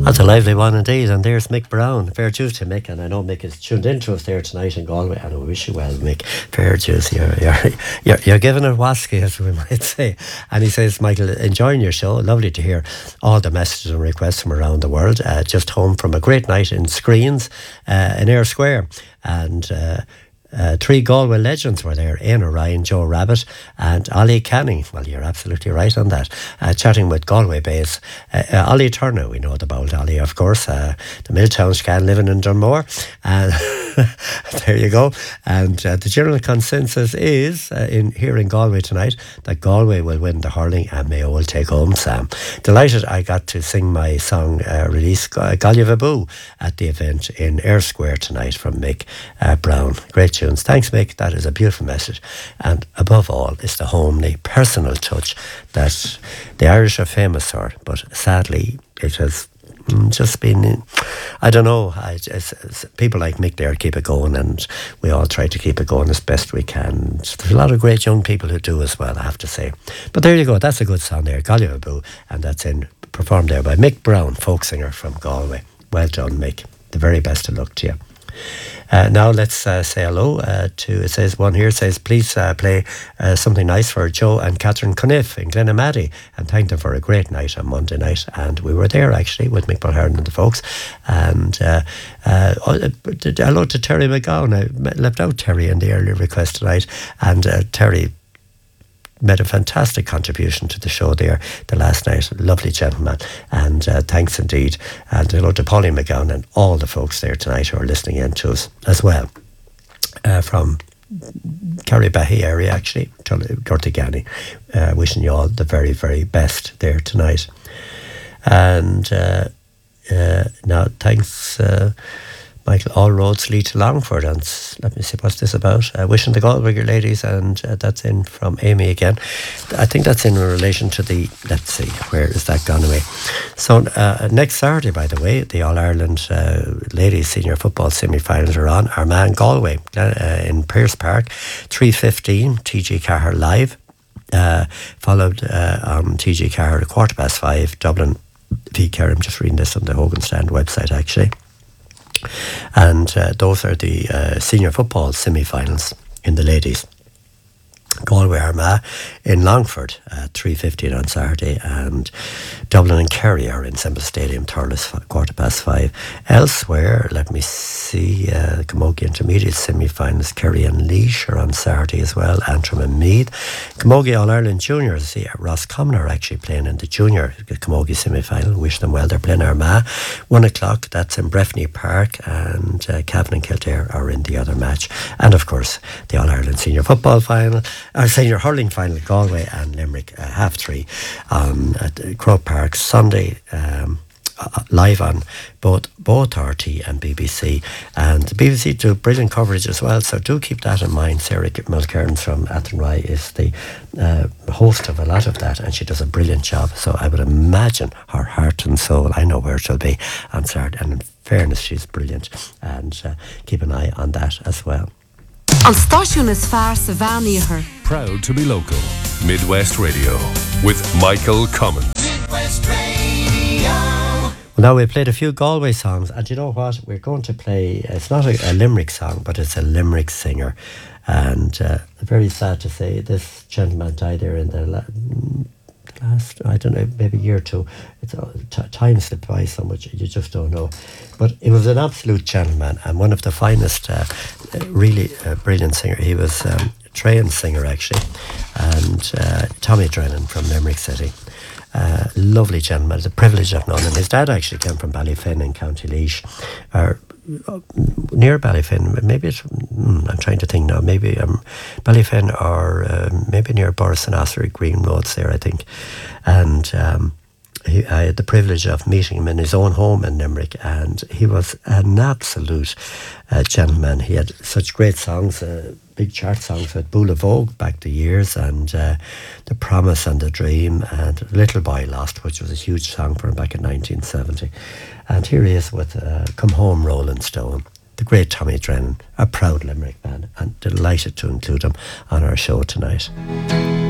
That's a lively one indeed, and there's Mick Brown. Fair dues to Mick, and I know Mick is tuned into us there tonight in Galway, and I wish you well, Mick. Fair dues, you're giving it wasky, as we might say. And he says, Michael, enjoying your show, lovely to hear all the messages and requests from around the world. Just home from a great night in Screens, in Ayr Square, and three Galway legends were there: Éanna Ryan, Joe Rabbit and Ollie Canning. Well, you're absolutely right on that. Chatting with Galway base Ollie Turner. We know the bold Ollie, of course, the Milltown scan living in Dunmore, and there you go. And the general consensus is here in Galway tonight that Galway will win the hurling and Mayo will take home Sam. Delighted I got to sing my song release Gallia Boo at the event in Ayr Square tonight from Mick Brown. Great tunes. Thanks, Mick. That is a beautiful message. And above all, it's the homely, personal touch that the Irish are famous for. But sadly, it has just been, I don't know, people like Mick there keep it going, and we all try to keep it going as best we can. There's a lot of great young people who do as well, I have to say. But there you go. That's a good song there, Gallia Boo, and that's performed there by Mick Brown, folk singer from Galway. Well done, Mick. The very best of luck to you. Now let's say hello to, it says one here, says please play something nice for Joe and Catherine Cuniff in Glenamaddy, and thank them for a great night on Monday night. And we were there actually with Mick Mulhern and the folks. And hello to Terry McGowan. I left out Terry in the earlier request tonight, and Terry made a fantastic contribution to the show there the last night. Lovely gentleman, and thanks indeed. And hello to Pauline McGowan and all the folks there tonight who are listening in to us as well, from Carribahy area actually, Gortigani. Wishing you all the very, very best there tonight. And now thanks Michael, all roads lead to Longford, and let me see what's this about. Wishing the Galway ladies, and that's in from Amy again. I think that's in relation to the, let's see, where is that gone away? So next Saturday, by the way, the All-Ireland ladies senior football semi-finals are on. Armagh Galway in Pearse Park, 3:15, TG Cahir live, followed on TG Cahir at 5:15, Dublin v Kerr. I'm just reading this on the Hogan Stand website actually. And those are the senior football semi-finals in the ladies. Galway Armagh in Longford at 3:15 on Saturday, and Dublin and Kerry are in Semple Stadium, Thurles, 5:15. Elsewhere, let me see, Camogie Intermediate semi-finals, Kerry and Laois are on Saturday as well, Antrim and Meath. Camogie All-Ireland Juniors, see, Roscommon are actually playing in the junior Camogie semi-final. Wish them well. They're playing Armagh, 1 o'clock, that's in Breffni Park, and Cavan and Kildare are in the other match. And of course, the All-Ireland Senior Football Final, our senior hurling final, Galway and Limerick, 3:30 at Croke Park Sunday, live on both RT and BBC. And the BBC do brilliant coverage as well, so do keep that in mind. Sarah Mulcairn from Athenry is the host of a lot of that, and she does a brilliant job. So I would imagine her heart and soul, I know where she'll be on Saturday, and in fairness, she's brilliant, and keep an eye on that as well. An stáisiún is fearr sa bhean. Proud to be local. Midwest Radio with Michael Cummins. Midwest Radio. Well, now we played a few Galway songs, and you know what? We're going to play, it's not a Limerick song, but it's a Limerick singer. And very sad to say, this gentleman died there in the last, I don't know, maybe a year or two. It's time slipped by so much, you just don't know. But he was an absolute gentleman, and one of the finest, really brilliant singer. He was a trained singer actually, and Tommy Drennan from Limerick City. Lovely gentleman, the privilege of knowing him. His dad actually came from Ballyfin in County Laois, or near Ballyfin. Maybe it's, I'm trying to think now, maybe Ballyfin, or maybe near Boris and Ossory Green Roads there, I think. And I had the privilege of meeting him in his own home in Limerick, and he was an absolute gentleman. He had such great songs, big chart songs with Bula Vogue back the years, and The Promise and the Dream, and Little Boy Lost, which was a huge song for him back in 1970. And here he is with Come Home Rolling Stone, the great Tommy Drennan, a proud Limerick man, and delighted to include him on our show tonight.